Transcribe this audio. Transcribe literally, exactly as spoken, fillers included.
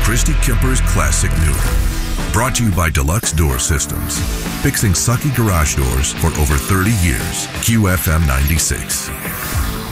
Christy Kemper's Classic New. Brought to you by Deluxe Door Systems. Fixing sucky garage doors for over thirty years. Q F M ninety-six.